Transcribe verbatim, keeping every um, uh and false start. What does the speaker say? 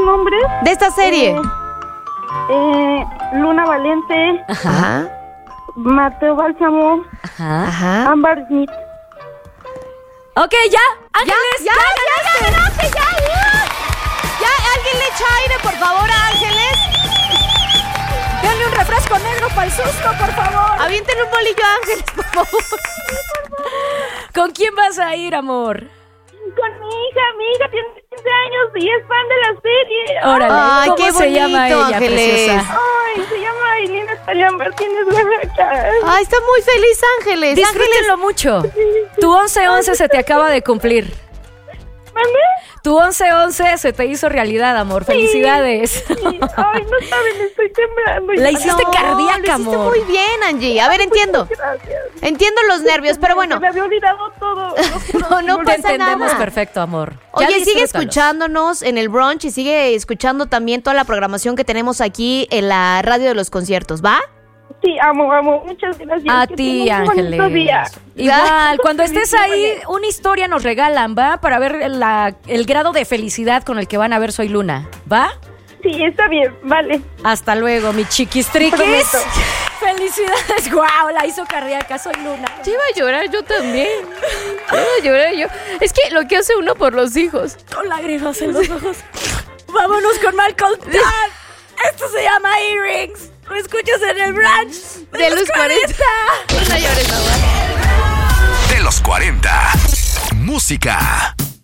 nombres. De esta serie. Eh, eh, Luna Valente. Ajá. Mateo Bálsamo. Ajá. Ajá. Ámbar Smith. Ok, ya. Ángeles, ya, ya, ya, ganaste, ya, ya. Ya, alguien le echa aire, por favor, a Ángeles. Denle un refresco negro para el susto, por favor. Aviéntenle un bolillo a Ángeles, por favor. ¿Con quién vas a ir, amor? Con mi hija, mi hija tiene quince años y es fan de la serie. Órale, Ay, ¿cómo qué se bonito, llama ella, Ángeles. preciosa? Ay, se llama Aileen Estalia Martínez Huevaca. Ay, está muy feliz, Ángeles. Disfrútenlo mucho. Tu once once se te acaba de cumplir. ¿Mande? Tu once once se te hizo realidad, amor. Felicidades. Sí. Ay, no saben, estoy temblando. La hiciste No, cardíaca, lo hiciste amor. muy bien, Angie. A ver, entiendo. Gracias. Entiendo los nervios, pero bueno. Me había olvidado todo. No, no Te pasa entendemos nada. perfecto, amor. Ya Oye, sigue disfrútalo. escuchándonos en el brunch y sigue escuchando también toda la programación que tenemos aquí en la radio de los conciertos, ¿va? Sí, amo, amo. Muchas gracias. A Que ti, tengas un bonito Ángeles. día. Igual, cuando estés ahí, Felicidades. una historia nos regalan, ¿va? Para ver la- el grado de felicidad con el que van a ver Soy Luna, ¿va? Sí, está bien, vale. Hasta luego, mi chiquistriquis. Prometo. Felicidades, guau, la hizo cardíaca, Soy Luna. Sí, iba a llorar yo también. Iba a llorar yo. Es que lo que hace uno por los hijos. Con lágrimas en los ojos. Vámonos con Malcolm Tan. Esto se llama Earrings. Lo escuchas en el brunch de, De los cuarenta. No llores, mamá. De los cuarenta. Música.